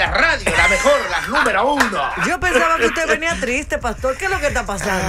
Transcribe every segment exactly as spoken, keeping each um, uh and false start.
la radio, la mejor, la número uno. Yo pensaba que usted venía triste, pastor. ¿Qué es lo que está pasando?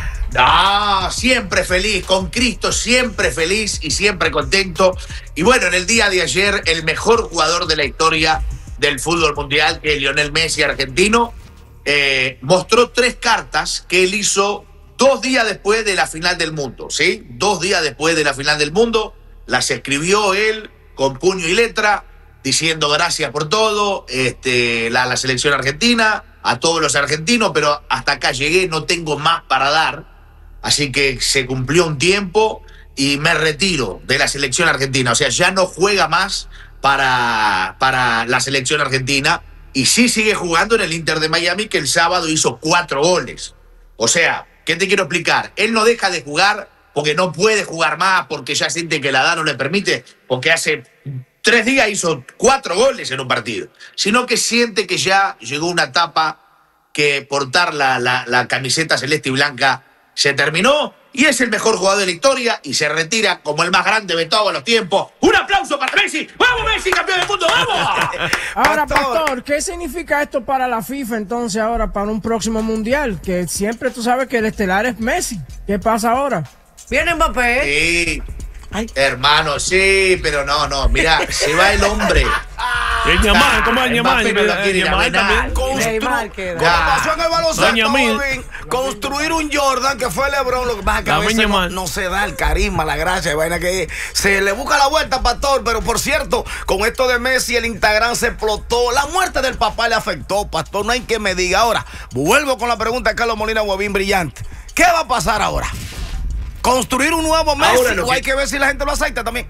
No, siempre feliz, con Cristo siempre feliz y siempre contento. Y bueno, en el día de ayer, el mejor jugador de la historia del fútbol mundial, que es Lionel Messi, argentino, eh, mostró tres cartas que él hizo dos días después de la final del mundo, ¿sí? Dos días después de la final del mundo, las escribió él con puño y letra, diciendo gracias por todo, este, la, la selección argentina, a todos los argentinos, pero hasta acá llegué, no tengo más para dar. Así que se cumplió un tiempo y me retiro de la selección argentina. O sea, ya no juega más para, para la selección argentina y sí sigue jugando en el Inter de Miami, que el sábado hizo cuatro goles. O sea, ¿qué te quiero explicar? Él no deja de jugar porque no puede jugar más, porque ya siente que la edad no le permite, porque hace tres días hizo cuatro goles en un partido, sino que siente que ya llegó una etapa que portar la, la, la camiseta celeste y blanca se terminó y es el mejor jugador de la historia y se retira como el más grande de todos los tiempos. ¡Un aplauso para Messi! ¡Vamos, Messi, campeón del mundo! ¡Vamos! Ahora, Pastor, ¿qué significa esto para la FIFA entonces ahora, para un próximo mundial? Que siempre tú sabes que el estelar es Messi. ¿Qué pasa ahora? Viene Mbappé. Sí, ay, hermano, sí, pero no, no, mira, se va el hombre. El Ñamán, ¿cómo es Ñamán? Mbappé no lo quiere ir a también. Neymar queda. Como pasó en el baloncesto, Doña joven, construir un Jordan que fue LeBron, lo que pasa es que a Dame veces no, Ñamán. no se da el carisma, la gracia, vaina que se le busca la vuelta, Pastor. Pero por cierto, con esto de Messi, el Instagram se explotó. La muerte del papá le afectó, Pastor. No hay que me diga. Ahora, vuelvo con la pregunta de Carlos Molina, Huevín Brillante. ¿Qué va a pasar ahora? ¿Construir un nuevo Messi Ahora o que... hay que ver si la gente lo aceita también?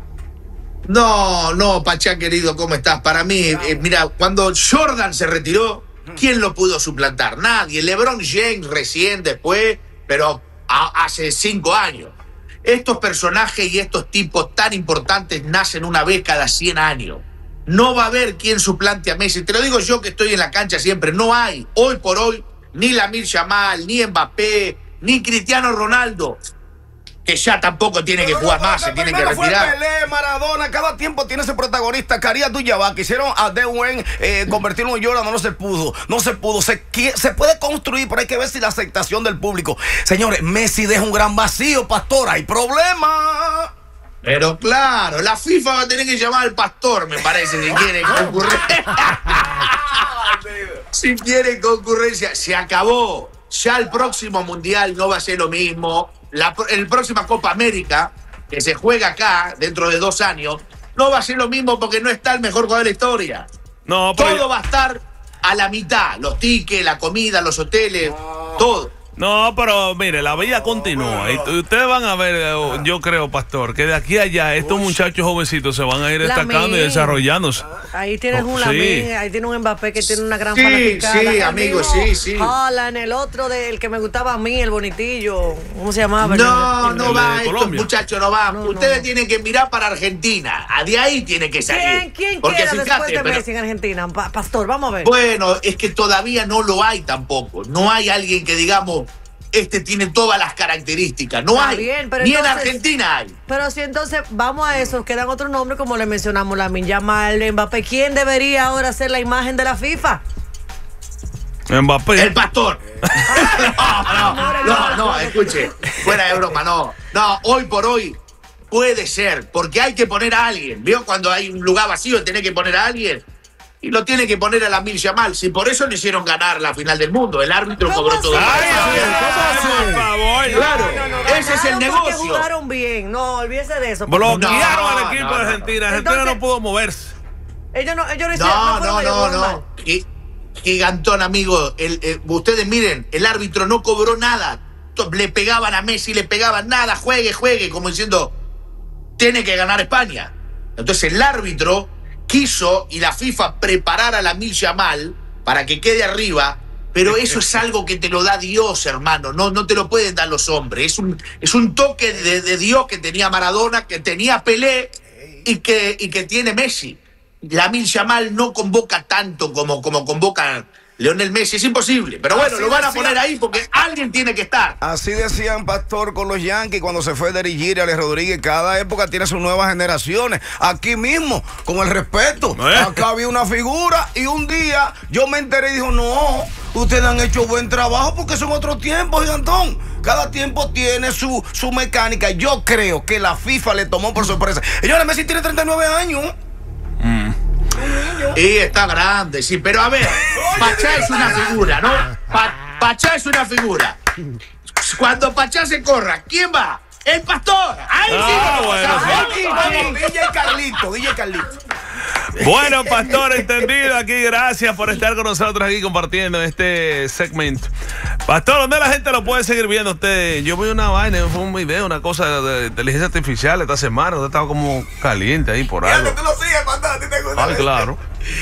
No, no, Pachá querido, ¿cómo estás? Para mí, eh, mira, cuando Jordan se retiró, ¿quién lo pudo suplantar? Nadie. LeBron James recién después, pero a, hace cinco años. Estos personajes y estos tipos tan importantes nacen una vez cada cien años. No va a haber quien suplante a Messi. Te lo digo yo que estoy en la cancha siempre. No hay, hoy por hoy, ni Lamine Yamal, ni Mbappé, ni Cristiano Ronaldo, que ya tampoco tiene que jugar más, se tiene que retirar. Fue Pelé, Maradona, cada tiempo tiene ese protagonista. Caría Abdul-Jabbar, quisieron a Dewen eh, convertirlo en Jordan, no, no se pudo, no se pudo. Se, se puede construir, pero hay que ver si la aceptación del público. Señores, Messi deja un gran vacío, Pastor, hay problema. Pero claro, la FIFA va a tener que llamar al pastor, me parece, si quiere concurrencia. Si quiere concurrencia, se acabó. Ya el próximo mundial no va a ser lo mismo. La el próxima Copa América, que se juega acá dentro de dos años, no va a ser lo mismo porque no está el mejor jugador de la historia. No, pero... Todo va a estar a la mitad. Los tickets, la comida, los hoteles, no. todo. No, pero mire, la vida continúa. Y ustedes van a ver, yo creo, Pastor, que de aquí a allá estos muchachos jovencitos se van a ir destacando y desarrollándose. Ahí tienes un Lamine, sí. Ahí tienes un Mbappé que tiene una gran sí, fanaticada. Sí, amigo, sí, sí. Haaland, el otro del que me gustaba a mí, el bonitillo. ¿Cómo se llamaba? No, el, no el, va, el estos muchachos no van. No, Ustedes no. tienen que mirar para Argentina. De ahí tiene que salir. ¿Quién, quién Porque queda fíjate, después de pero... Messi en Argentina? Pastor, vamos a ver. Bueno, es que todavía no lo hay tampoco. No hay alguien que digamos... Este tiene todas las características. No Está hay. Bien, pero Ni entonces, en Argentina hay. Pero si entonces vamos a eso, quedan otros nombres como le mencionamos, Lamine Yamal, Mbappé. ¿Quién debería ahora ser la imagen de la FIFA? Mbappé. El pastor. no, no, no, no, escuche. Fuera de broma, no. No, hoy por hoy puede ser, porque hay que poner a alguien. ¿Vio? Cuando hay un lugar vacío, tenés que poner a alguien. Y lo tiene que poner a Lamine Yamal. Si por eso le hicieron ganar la final del mundo. El árbitro cobró todo. Ay, por favor. Claro, no, no, no, ese es el negocio. Jugaron bien, no olvídese de eso. Bloquearon no, al equipo no, de no, Argentina. no. Argentina Entonces, no pudo moverse. Ellos no, ellos no hicieron. No, no, no, no. no. Gigantón, amigo. El, eh, ustedes miren, el árbitro no cobró nada. Le pegaban a Messi, le pegaban nada. Juegue, juegue, como diciendo, tiene que ganar España. Entonces el árbitro quiso y la FIFA preparar a Lamine Yamal para que quede arriba, pero eso es algo que te lo da Dios, hermano, no, no te lo pueden dar los hombres, es un, es un toque de, de Dios que tenía Maradona, que tenía Pelé y que, y que tiene Messi. Lamine Yamal no convoca tanto como, como convocan Lionel Messi. Es imposible. Pero bueno, Así lo van a decía- poner ahí porque alguien tiene que estar. Así decían, Pastor, con los Yankees cuando se fue Derek Jeter, Alex Rodríguez. Cada época tiene sus nuevas generaciones. Aquí mismo, con el respeto. ¿Eh? Acá había una figura y un día yo me enteré y dijo, no, ustedes han hecho buen trabajo porque son otros tiempos, Gigantón. Cada tiempo tiene su, su mecánica. Yo creo que la FIFA le tomó por sorpresa. Señores, Messi tiene treinta y nueve años. Y está grande, sí. Pero a ver, Pachá es una figura, ¿no? Pa- Pachá es una figura. Cuando Pachá se corra, ¿quién va? ¡El Pastor! ¡Ahí sí! Ah, vamos, bueno, vamos, sí. vamos, Vamos, vamos. D J Carlito, D J Carlito. Bueno, Pastor, entendido aquí. Gracias por estar con nosotros aquí compartiendo este segmento. Pastor, ¿dónde la gente lo puede seguir viendo usted? Yo vi una vaina, fue un video, una cosa de inteligencia artificial esta semana. Usted estaba como caliente ahí por algo. Ya, tú lo sigues, Pastor, ¿a ti te gusta? Ay, claro.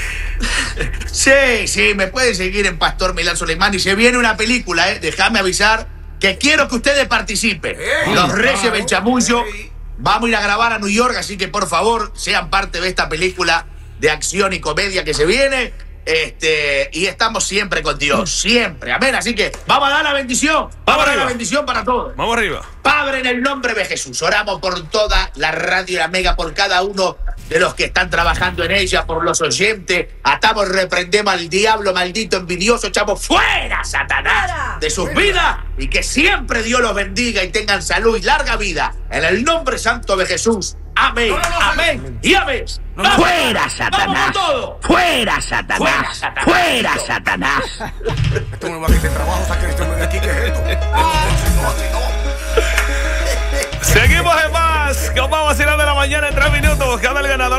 Sí, sí, me pueden seguir en Pastor Milán Soleimán. Y se viene una película, ¿eh? Déjame avisar que quiero que ustedes participen. Ey, Los Reyes claro, del Chamullo. ey. Vamos a ir a grabar a New York, así que por favor sean parte de esta película de acción y comedia que se viene. Este, y estamos siempre con Dios, siempre. Amén. Así que vamos a dar la bendición. Vamos a dar arriba. la bendición para todos. Vamos arriba. Padre, en el nombre de Jesús, oramos por toda la radio y la mega, por cada uno de los que están trabajando en ella, por los oyentes. Atamos, reprendemos al diablo maldito, envidioso, echamos fuera, Satanás, ¡Fuera! de sus vidas, y que siempre Dios los bendiga y tengan salud y larga vida. En el nombre santo de Jesús. Amén, No, no, no, amén y amén. no. ¡Vamos! Fuera, ¡Vamos Satanás! con todo! ¡Fuera, Satanás! ¡Fuera, Satanás! ¡Fuera, Satanás! Esto no va a quitar trabajo, saque esto de aquí, ¿qué es esto? No, así no. Seguimos en más. Que vamos a vacilar de la mañana en tres minutos. Buscando el ganador.